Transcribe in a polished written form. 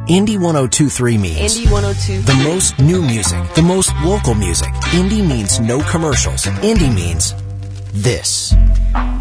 Indie 102.3 means Indie 102. the most new music, the most local music. Indie means no commercials. Indie means this.